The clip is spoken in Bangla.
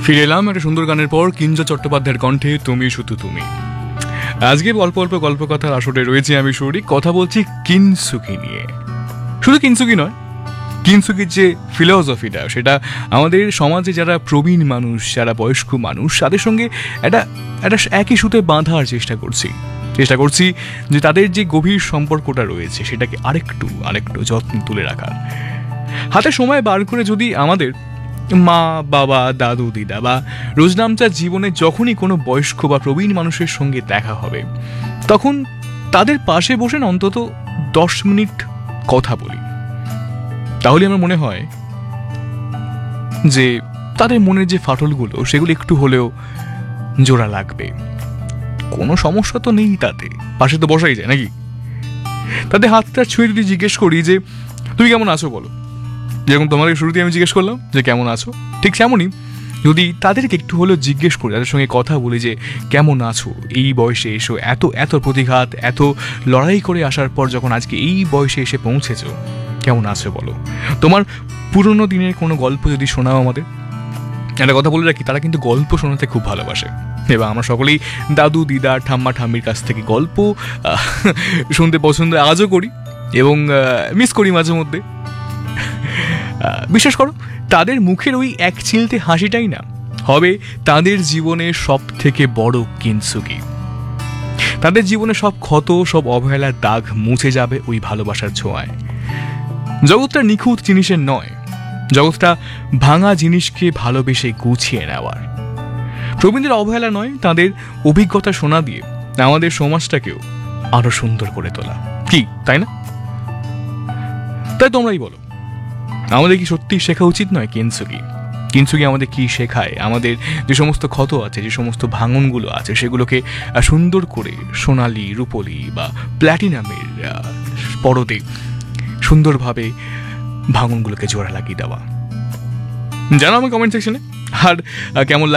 ফিরে এলাম একটা সুন্দর গানের পর। কিঞ্জ চট্টোপাধ্যায়ের কণ্ঠে তুমি শুধু তুমি। আজকে অল্প অল্প গল্পকথার আসরে রয়েছে আমি শরীর কথা বলছি কিনসুকি নিয়ে। শুধু কিনসুকি নয়, কিনসুকির যে ফিলসফিটা সেটা আমাদের সমাজে যারা প্রবীণ মানুষ, যারা বয়স্ক মানুষ, তাদের সঙ্গে একটা একটা একই সুতে বাঁধার চেষ্টা করছি যে তাদের যে গভীর সম্পর্কটা রয়েছে সেটাকে আরেকটু যত্ন তুলে রাখার। হাতে সময় বার করে যদি আমাদের মা, বাবা, দাদু, দিদা বা রোজনামচার জীবনে যখনই কোনো বয়স্ক বা প্রবীণ মানুষের সঙ্গে দেখা হবে, তখন তাদের পাশে বসে অন্তত 10 মিনিট কথা বলি, তাহলে আমার মনে হয় যে তাদের মনের যে ফাটলগুলো সেগুলো একটু হলেও জোড়া লাগবে। কোনো সমস্যা তো নেই তাতে, পাশে তো বসাই যায় নাকি। তাদের হাতটা ছুঁয়ে যদি জিজ্ঞেস করি যে তুমি কেমন আছো বলো, যেরকম তোমাকে শুরুতে আমি জিজ্ঞেস করলাম যে কেমন আছো, ঠিক তেমনই যদি তাদেরকে একটু হলেও জিজ্ঞেস করি, তাদের সঙ্গে কথা বলি যে কেমন আছো, এই বয়সে এসো, এত প্রতিঘাত, এত লড়াই করে আসার পর যখন আজকে এই বয়সে এসে পৌঁছেছো, কেমন আছো বলো। তোমার পুরনো দিনের কোনো গল্প যদি শোনাও আমাদের। একটা কথা বলে রাখি, তারা কিন্তু গল্প শোনাতে খুব ভালোবাসে, এবার আমরা সকলেই দাদু, দিদা, ঠাম্মা, ঠাম্মির কাছ থেকে গল্প শুনতে পছন্দ আজও করি এবং মিস করি মাঝে মধ্যে। বিশ্বাস করো, তাদের মুখের ওই এক চিলতে হাসিটাই না হবে তাদের জীবনের সব থেকে বড় কিনসুকি। তাদের জীবনে সব ক্ষত, সব অবহেলার দাগ মুছে যাবে ওই ভালোবাসার ছোঁয়ায়। জগৎটা নিখুঁত জিনিসের নয়, জগৎটা ভাঙা জিনিসকে ভালোবেসে গুছিয়ে নেওয়ার। প্রবীণদের অবহেলা নয়, তাদের অভিজ্ঞতা শোনা দিয়ে আমাদের সমাজটাকেও আরো সুন্দর করে তোলা, কি তাই না? তাই তোমরাই বলো, আমাদের কি সত্যি শেখা উচিত নয় কিনসুকি আমাদের কি শেখায়? আমাদের যে সমস্ত ক্ষত আছে, যে সমস্ত ভাঙনগুলো আছে, সেগুলোকে সুন্দর করে সোনালি, রূপলি বা প্ল্যাটিনামের পরদে সুন্দরভাবে ভাঙনগুলোকে জোড়া লাগিয়ে দেওয়া। জানো আমার কমেন্ট সেকশনে। আর কেমন